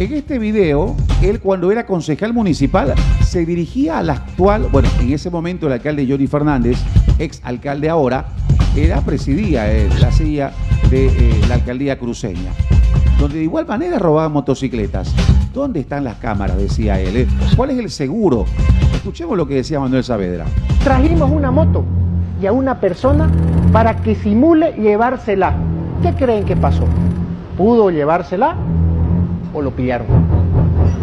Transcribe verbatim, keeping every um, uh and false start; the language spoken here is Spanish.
En este video, él cuando era concejal municipal se dirigía al actual, bueno, en ese momento el alcalde Johnny Fernández, ex alcalde ahora, era presidía eh, la silla de eh, la alcaldía cruceña, donde de igual manera robaban motocicletas. ¿Dónde están las cámaras?, decía él. ¿eh? ¿Cuál es el seguro? Escuchemos lo que decía Manuel Saavedra. Trajimos una moto y a una persona para que simule llevársela. ¿Qué creen que pasó? ¿Pudo llevársela o lo pillaron?